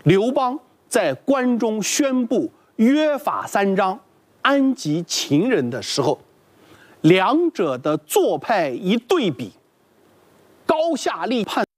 刘邦在关中宣布约法三章、安吉秦人的时候，两者的做派一对比，高下立判。